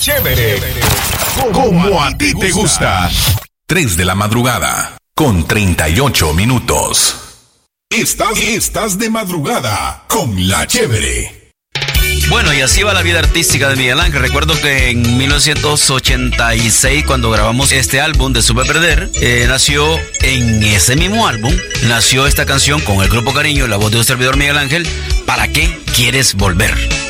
Chévere. Como a ti te gusta. 3 de la madrugada, con 38 minutos. Estás de madrugada con La Chévere. Bueno, y así va la vida artística de Miguel Ángel. Recuerdo que en 1986, cuando grabamos este álbum de Supe Perder, nació en ese mismo álbum, nació esta canción con el Grupo Cariño, la voz de un servidor Miguel Ángel, ¿Para qué quieres volver?